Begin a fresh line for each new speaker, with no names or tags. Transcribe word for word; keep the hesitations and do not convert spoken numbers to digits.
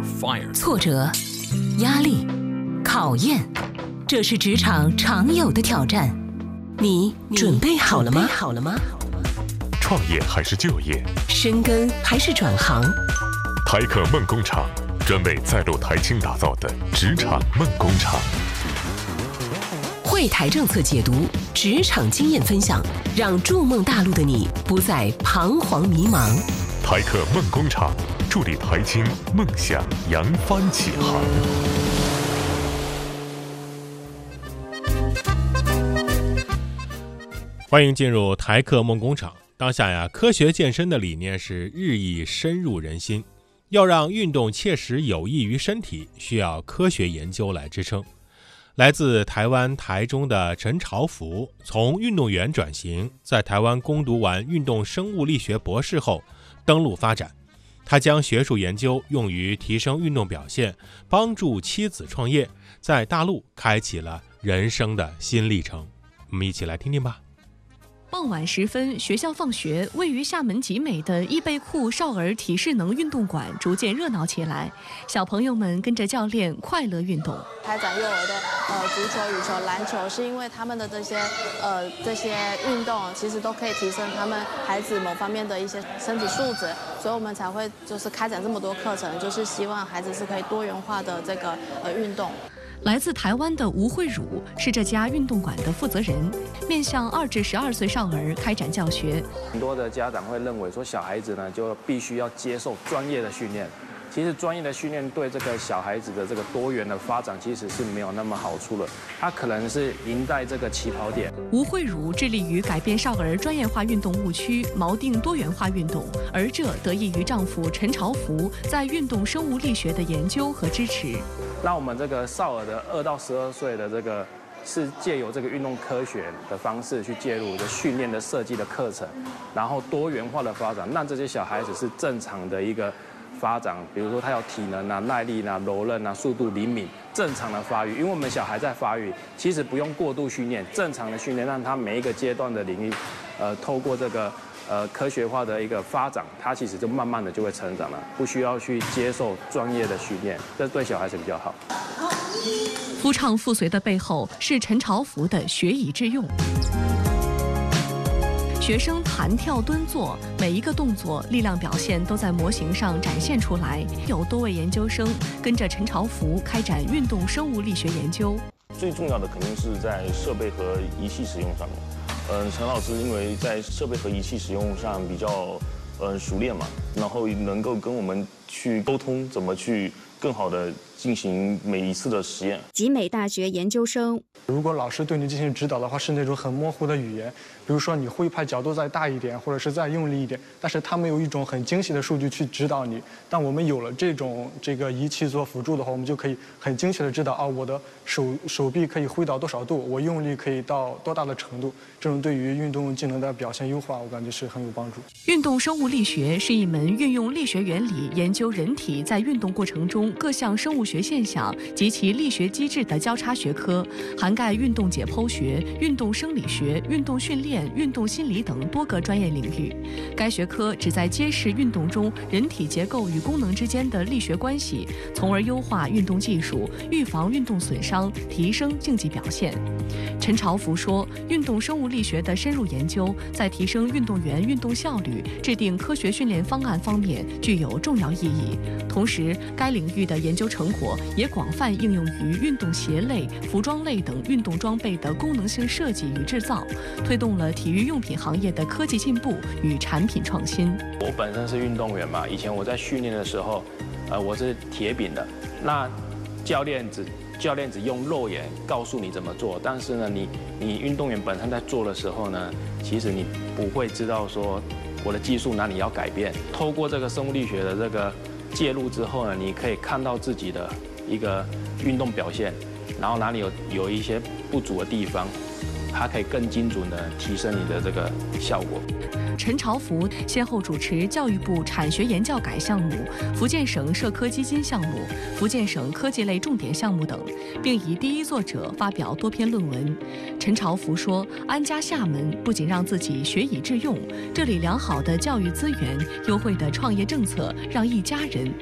挫折、压力、考验，这是职场常有的挑战。你准备好了吗？好了吗？
创业还是就业？
深耕还是转行？
台客梦工厂，专为在路台青打造的职场梦工厂。
汇台政策解读，职场经验分享，让筑梦大陆的你不再彷徨迷茫。
台客梦工厂，助力台青梦想扬帆起航。
欢迎进入台客梦工厂。当下呀，科学健身的理念是日益深入人心。要让运动切实有益于身体，需要科学研究来支撑。来自台湾台中的陈朝福，从运动员转型，在台湾攻读完运动生物力学博士后，登陆发展。他将学术研究用于提升运动表现，帮助妻子创业，在大陆开启了人生的新历程。我们一起来听听吧。
傍晚时分，学校放学，位于厦门集美的易贝库少儿体适能运动馆逐渐热闹起来。小朋友们跟着教练快乐运动，
开展幼儿的呃足球、羽球、篮球，是因为他们的这些呃这些运动，其实都可以提升他们孩子某方面的一些身体素质，所以我们才会就是开展这么多课程，就是希望孩子是可以多元化的这个呃运动。
来自台湾的吴慧茹是这家运动馆的负责人，面向二至十二岁少儿开展教学。
很多的家长会认为说，小孩子呢就必须要接受专业的训练。其实专业的训练对这个小孩子的这个多元的发展其实是没有那么好处的，他可能是赢在这个起跑点。
吴慧茹致力于改变少儿专业化运动误区，锚定多元化运动，而这得益于丈夫陈朝福在运动生物力学的研究和支持。
那我们这个少儿的二到十二岁的这个是借由这个运动科学的方式去介入的训练的设计的课程，然后多元化的发展，让这些小孩子是正常的一个发展，比如说他有体能啊、耐力啊、柔韧啊、速度灵敏，正常的发育。因为我们小孩在发育，其实不用过度训练，正常的训练，让他每一个阶段的领域，呃，透过这个呃科学化的一个发展，他其实就慢慢的就会成长了，不需要去接受专业的训练，这对小孩子比较好。
夫唱妇随的背后是陈朝福的学以致用。学生弹跳蹲坐，每一个动作力量表现都在模型上展现出来。有多位研究生跟着陈朝福开展运动生物力学研究。
最重要的肯定是在设备和仪器使用上面。嗯，陈老师因为在设备和仪器使用上比较呃熟练嘛，然后能够跟我们去沟通，怎么去更好的进行每一次的实验。
集美大学研究生，
如果老师对你进行指导的话，是那种很模糊的语言，比如说你挥拍角度再大一点，或者是再用力一点，但是他们有一种很精细的数据去指导你。但我们有了这种这个仪器做辅助的话，我们就可以很精确的知道啊，我的手手臂可以挥到多少度，我用力可以到多大的程度。这种对于运动技能的表现优化，我感觉是很有帮助。
运动生物力学是一门运用力学原理研究人体在运动过程中各项生物学现象及其力学机制的交叉学科，涵盖运动解剖学、运动生理学、运动训练、运动心理等多个专业领域。该学科旨在揭示运动中人体结构与功能之间的力学关系，从而优化运动技术，预防运动损伤，提升竞技表现。陈朝福说，运动生物力学的深入研究在提升运动员运动效率、制定科学训练方案方面具有重要意义。同时，该领域的研究成果也广泛应用于运动鞋类、服装类等运动装备的功能性设计与制造，推动了体育用品行业的科技进步与产品创新。
我本身是运动员嘛，以前我在训练的时候，呃，我是铁饼的，那教练只教练只用肉眼告诉你怎么做，但是呢，你你运动员本身在做的时候呢，其实你不会知道说我的技术哪里要改变。透过这个生物力学的这个介入之后呢，你可以看到自己的一个运动表现，然后哪里有有一些不足的地方，它可以更精准的提升你的这个效果。
陈朝福先后主持教育部产学研教改项目、福建省社科基金项目、福建省科技类重点项目等，并以第一作者发表多篇论文。陈朝福说，安家厦门不仅让自己学以致用，这里良好的教育资源、优惠的创业政策，让一家人